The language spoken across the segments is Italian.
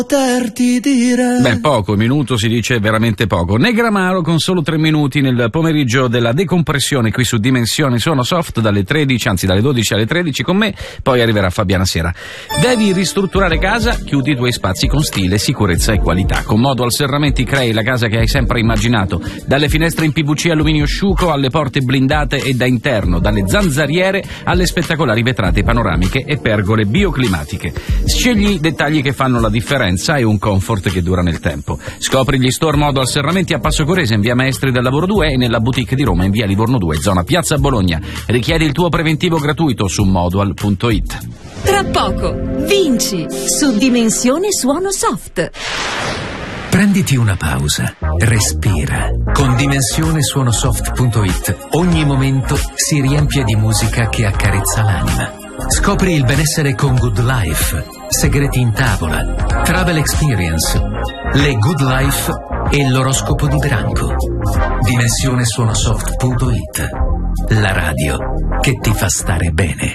poterti dire. Beh, poco, minuto si dice veramente poco. Negramaro con solo 3 minuti nel pomeriggio della decompressione qui su Dimensione Suono Soft dalle 13, anzi dalle 12 alle 13 con me, poi arriverà Fabiana Sera. Devi ristrutturare casa? Chiudi i tuoi spazi con stile, sicurezza e qualità. Con Modual Serramenti crei la casa che hai sempre immaginato, dalle finestre in PVC alluminio asciugo alle porte blindate e da interno, dalle zanzariere alle spettacolari vetrate panoramiche e pergole bioclimatiche. Scegli i dettagli che fanno la differenza e un comfort che dura nel tempo. Scopri gli store Modual Serramenti a Passo Corese in via Maestri del Lavoro 2 e nella boutique di Roma in via Livorno 2, zona Piazza Bologna. Richiedi il tuo preventivo gratuito su modual.it. Tra poco vinci su Dimensione Suono Soft. Prenditi una pausa, respira. Con dimensionesuonosoft.it ogni momento si riempie di musica che accarezza l'anima. Scopri il benessere con Good Life, segreti in tavola, travel experience, le Good Life e l'oroscopo di branco. Dimensionesuonosoft.it, la radio che ti fa stare bene.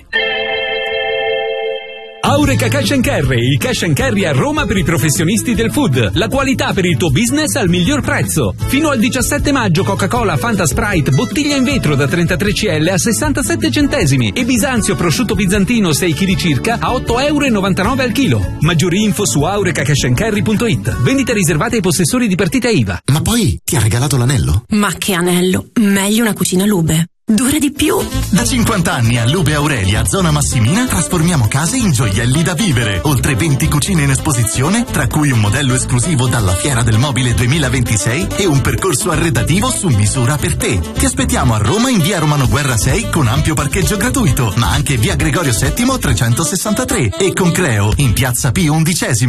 Aureka Cash & Carry, il cash and carry a Roma per i professionisti del food. La qualità per il tuo business al miglior prezzo. Fino al 17 maggio Coca-Cola, Fanta, Sprite, bottiglia in vetro da 33 CL a 67 centesimi e Bisanzio prosciutto bizantino 6 kg circa a 8,99 € al chilo. Maggiori info su aurecacashandcarry.it. Vendita riservata ai possessori di partita IVA. Ma poi ti ha regalato l'anello? Ma che anello? Meglio una cucina Lube. Dura di più. Da 50 anni a Lube Aurelia, zona Massimina, trasformiamo case in gioielli da vivere. Oltre 20 cucine in esposizione, tra cui un modello esclusivo dalla Fiera del Mobile 2026 e un percorso arredativo su misura per te. Ti aspettiamo a Roma in via Romano Guerra 6 con ampio parcheggio gratuito, ma anche via Gregorio VII 363 e con Creo in piazza Pio XI.